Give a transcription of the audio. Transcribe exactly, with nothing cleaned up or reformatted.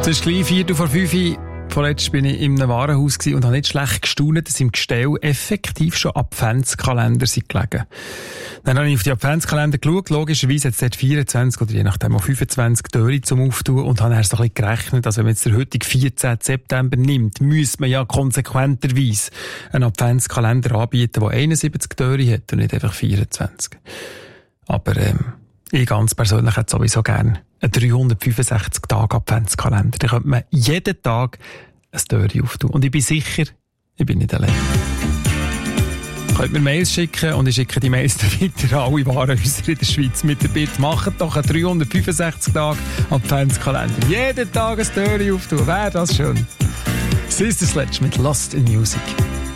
Es ist gleich vier vor fünf. Vorletzt war ich in einem Warenhaus und habe nicht schlecht gestaunt, dass im Gestell effektiv schon Adventskalender sind gelegen. Dann habe ich auf die Adventskalender geschaut. Logischerweise hat es dort vierundzwanzig oder je nachdem auch fünfundzwanzig Türen zum Auftun und habe dann so ein bisschen gerechnet, also wenn man jetzt den heutigen vierzehnten September nimmt, müsste man ja konsequenterweise einen Adventskalender anbieten, der einundsiebzig Türen hat und nicht einfach vierundzwanzig. Aber ähm, ich ganz persönlich hätte sowieso gerne einen dreihundertfünfundsechzig Tage Adventskalender. Da könnte man jeden Tag ein Türchen auftun. Und ich bin sicher, ich bin nicht allein. Ihr könnt mir Mails schicken und ich schicke die Mails dann weiter an alle Warenhäuser in der Schweiz mit der Bitte, macht doch einen dreihundertfünfundsechzig Tage Adventskalender. Jeden Tag ein Türchen auftun. Wäre das schön. Sister Sledge mit Lost in Music.